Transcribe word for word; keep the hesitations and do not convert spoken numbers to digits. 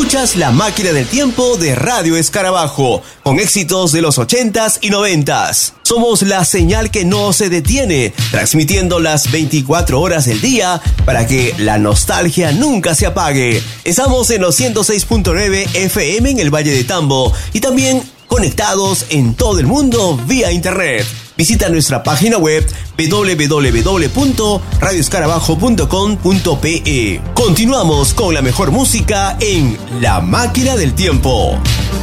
Escuchas La Máquina del Tiempo de Radio Escarabajo, con éxitos de los ochentas y noventas. Somos la señal que no se detiene, transmitiendo las veinticuatro horas del día para que la nostalgia nunca se apague. Estamos en los ciento seis punto nueve F M en el Valle de Tambo y también conectados en todo el mundo vía internet. Visita nuestra página web doble u doble u doble u punto radio escarabajo punto com punto pe. Continuamos con la mejor música en La Máquina del Tiempo.